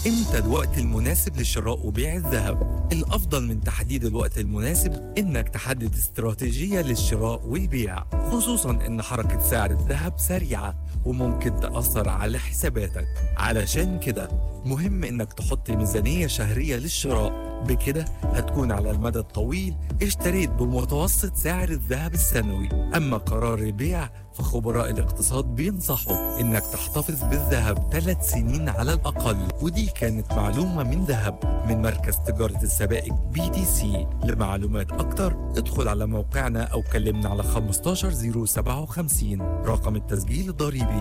امتى الوقت المناسب لشراء وبيع الذهب؟ الأفضل من تحديد الوقت المناسب إنك تحدد استراتيجية للشراء والبيع، خصوصا إن حركة سعر الذهب سريعة وممكن تأثر على حساباتك. علشان كده مهم إنك تحط ميزانية شهرية للشراء، بكده هتكون على المدى الطويل اشتريت بمتوسط سعر الذهب السنوي. أما قرار البيع فخبراء الاقتصاد بينصحوا إنك تحتفظ بالذهب 3 سنين على الأقل. ودي كانت معلومة من ذهب من مركز تجارة السبائك BTC. لمعلومات أكتر ادخل على موقعنا أو كلمنا على 15057. رقم التسجيل الضريبي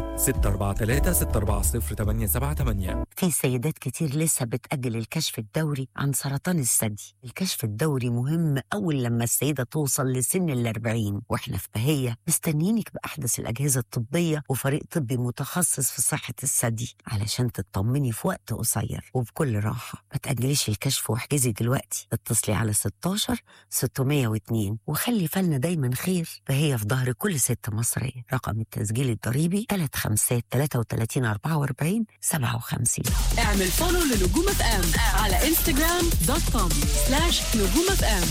643-640-878. في سيدات كتير لسه بتأجل الكشف الدوري عن سرطان الثدي. الكشف الدوري مهم أول لما السيدة توصل لسن 40، وإحنا في بهية مستنيينك بأحدث الأجهزة الطبية وفريق طبي متخصص في صحة الثدي علشان تطمني في وقت قصير وبكل راحة. ما تأجليش الكشف واحجزي دلوقتي. اتصلي على 16 602 وخلي فالنا دايما خير، فهي في ظهر كل ست مصرية. رقم التسجيل الضريبي 35-33-44-57. اعمل فولو لنجوم اف ام على instagram.com/نجوم اف ام.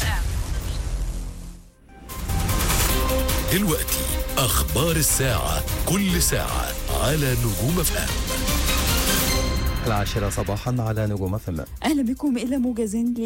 دلوقتي أخبار الساعة، كل ساعة على نجوم اف ام. 10 صباحا على نجوم اف ام. أهلا بكم إلى موجز